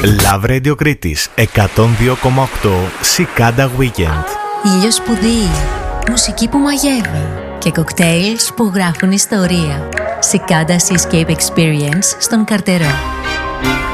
Love Radio Κρήτης 102,8 Cicada Weekend. Ήλιος που δει, μουσική που μαγεύει και κοκτέιλς που γράφουν ιστορία. Cicada Seascape Experience στον Καρτερό.